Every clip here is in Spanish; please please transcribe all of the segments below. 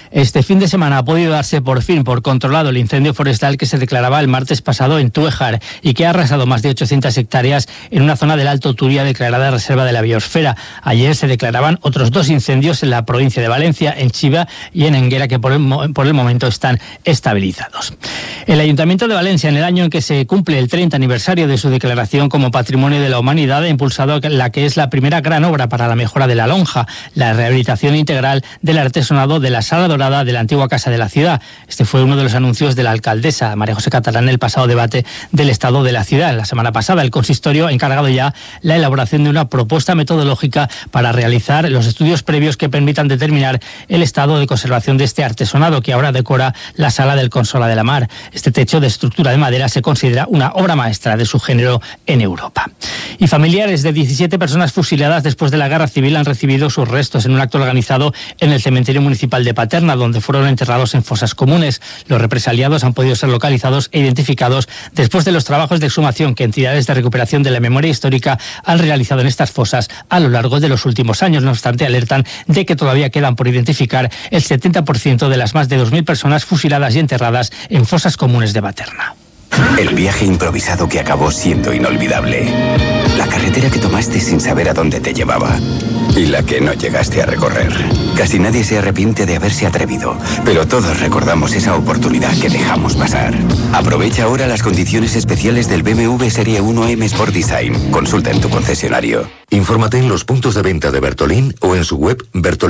Este fin de semana ha podido darse por fin por controlado el incendio forestal que se declaraba el martes pasado en Túejar y que ha arrasado más de 800 hectáreas en una zona del Alto Turia declarada reserva de la biosfera. Ayer se declaraban otros 2 incendios en la provincia de Valencia, en Chiva y en Enguera, que por el momento están estabilizados. El Ayuntamiento de Valencia, en el año en que se cumple el 30 aniversario de su declaración como Patrimonio de la Humanidad, ha impulsado la que es la primera gran obra para la mejora de la lonja, la rehabilitación integral del artesonado de la Sala Dorada de la antigua Casa de la Ciudad. Este fue uno de los anuncios de la alcaldesa, María José Catalán, en el pasado debate del Estado de la Ciudad. La semana pasada, el consistorio ha encargado ya la elaboración de una propuesta metodológica para realizar los estudios previos que permitan determinar el estado de conservación de este artesonado que ahora decora la Sala del Consola de la Mar. Este techo de estructura de madera se considera una obra maestra de su género en Europa. Y familiares de 17 personas fusiladas después de la Guerra Civil han recibido sus restos en un acto organizado en el cementerio municipal de Paterna, donde fueron enterrados en fosas comunes. Los represaliados han podido ser localizados e identificados después de los trabajos de exhumación que entidades de recuperación de la memoria histórica han realizado en estas fosas a lo largo de los últimos años. No obstante, alertan de que todavía quedan por identificar el 70% de las más de 2.000 personas fusiladas y enterradas en fosas comunes de Paterna. El viaje improvisado que acabó siendo inolvidable. La carretera que tomaste sin saber a dónde te llevaba. Y la que no llegaste a recorrer. Casi nadie se arrepiente de haberse atrevido, pero todos recordamos esa oportunidad que dejamos pasar. Aprovecha ahora las condiciones especiales del BMW Serie 1 M Sport Design. Consulta en tu concesionario. Infórmate en los puntos de venta de Bertolín o en su web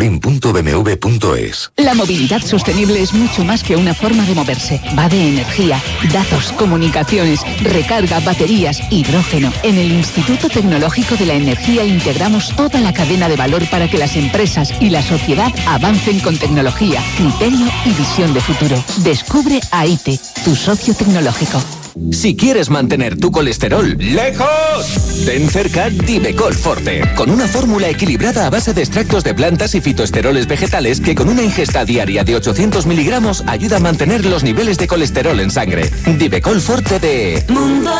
bertolin.bmw.es. La movilidad sostenible es mucho más que una forma de moverse. Va de energía, datos, comunicaciones, recarga, baterías, hidrógeno. En el Instituto Tecnológico de la Energía integramos toda la cadena de valor para que las empresas y la sociedad avancen con tecnología, criterio y visión de futuro. Descubre AITE, tu socio tecnológico. Si quieres mantener tu colesterol lejos, ten cerca Divecol Forte, con una fórmula equilibrada a base de extractos de plantas y fitoesteroles vegetales que con una ingesta diaria de 800 miligramos ayuda a mantener los niveles de colesterol en sangre. Divecol Forte de Mundo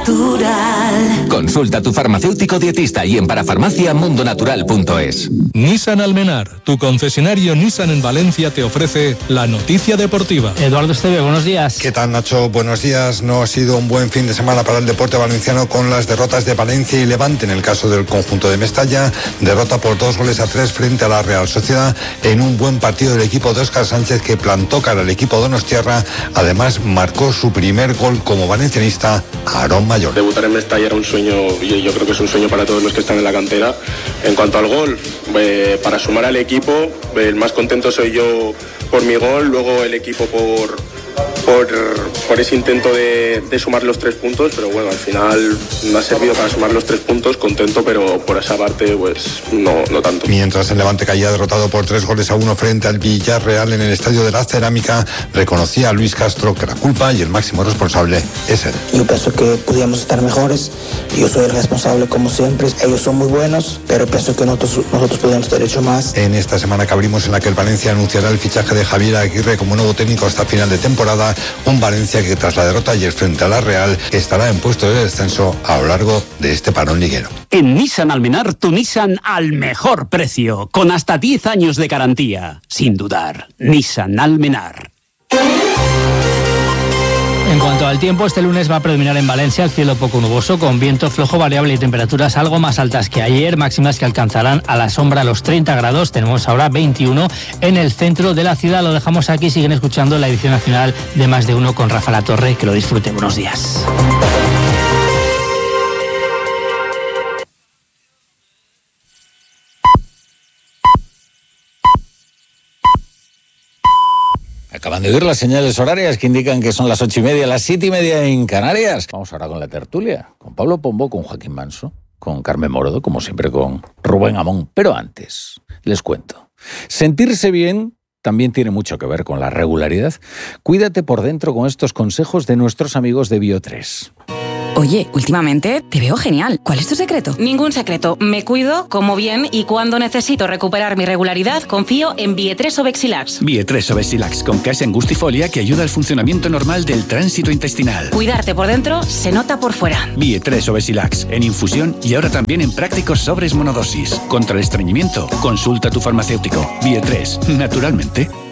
Natural. Consulta a tu farmacéutico dietista y en parafarmaciamundonatural.es. Nissan Almenar, tu concesionario Nissan en Valencia, te ofrece la noticia deportiva. Eduardo Esteve, buenos días. ¿Qué tal, Nacho? Buenos días. No ha sido un buen fin de semana para el deporte valenciano con las derrotas de Valencia y Levante. En el caso del conjunto de Mestalla, derrota por 2-3 frente a la Real Sociedad en un buen partido del equipo de Óscar Sánchez, que plantó cara al equipo donostiarra. Además, marcó su primer gol como valencianista Aarón Mayor. Debutar en Mestalla era un sueño, y yo creo que es un sueño para todos los que están en la cantera. En cuanto al gol, para sumar al equipo, el más contento soy yo por mi gol, luego el equipo por ese intento de sumar los 3 puntos, pero bueno, al final me ha servido para sumar los 3 puntos, contento, pero por esa parte pues no tanto. Mientras el Levante caía derrotado por 3-1 frente al Villarreal en el Estadio de la Cerámica, reconocía a Luis Castro que la culpa y el máximo responsable es él. Yo pienso que podíamos estar mejores, yo soy el responsable como siempre, ellos son muy buenos, pero pienso que nosotros podíamos haber hecho más. En esta semana que abrimos, en la que el Valencia anunciará el fichaje de Javier Aguirre como nuevo técnico hasta final de temporada, un Valencia que tras la derrota ayer frente a la Real estará en puesto de descenso a lo largo de este parón liguero. En Nissan Almenar, tu Nissan al mejor precio, con hasta 10 años de garantía. Sin dudar, Nissan Almenar. En cuanto al tiempo, este lunes va a predominar en Valencia el cielo poco nuboso, con viento flojo variable y temperaturas algo más altas que ayer, máximas que alcanzarán a la sombra los 30 grados. Tenemos ahora 21 en el centro de la ciudad. Lo dejamos aquí, siguen escuchando la edición nacional de Más de Uno con Rafa Latorre. Que lo disfruten. Buenos días. Acaban de oír las señales horarias que indican que son las 8:30, las 7:30 en Canarias. Vamos ahora con la tertulia, con Pablo Pombo, con Joaquín Manso, con Carmen Morodo, como siempre con Rubén Amón. Pero antes, les cuento. Sentirse bien también tiene mucho que ver con la regularidad. Cuídate por dentro con estos consejos de nuestros amigos de Bio3. Oye, últimamente te veo genial. ¿Cuál es tu secreto? Ningún secreto. Me cuido, como bien y cuando necesito recuperar mi regularidad, confío en Bio3 Obexilax. Bio3 Obexilax con Casa Angustifolia que ayuda al funcionamiento normal del tránsito intestinal. Cuidarte por dentro se nota por fuera. Bio3 Obexilax en infusión y ahora también en prácticos sobres monodosis. Contra el estreñimiento, consulta a tu farmacéutico. Bio3, naturalmente.